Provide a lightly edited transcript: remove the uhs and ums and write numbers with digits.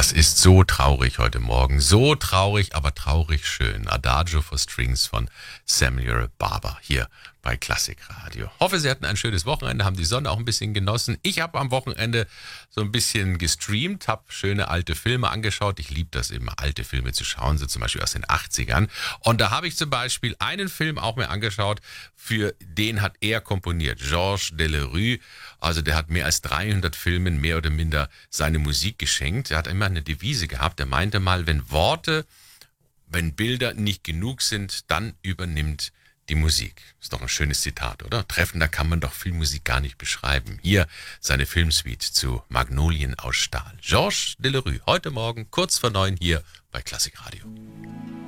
Das ist so traurig heute Morgen. So traurig, aber traurig schön. Adagio for Strings von Samuel Barber hier bei Klassikradio. Hoffe, Sie hatten ein schönes Wochenende, haben die Sonne auch ein bisschen genossen. Ich habe am Wochenende so ein bisschen gestreamt, habe schöne alte Filme angeschaut. Ich liebe das immer, alte Filme zu schauen, so zum Beispiel aus den 80ern. Und da habe ich zum Beispiel einen Film auch mir angeschaut, für den hat er komponiert, Georges Delerue. Also der hat mehr als 300 Filmen mehr oder minder seine Musik geschenkt. Er hat immer eine Devise gehabt. Er meinte mal, wenn Bilder nicht genug sind, dann übernimmt die Musik. Ist doch ein schönes Zitat, oder? Treffender kann man doch Filmmusik gar nicht beschreiben. Hier seine Filmsuite zu Magnolien aus Stahl. Georges Delerue, heute Morgen kurz vor 9 hier bei Klassikradio.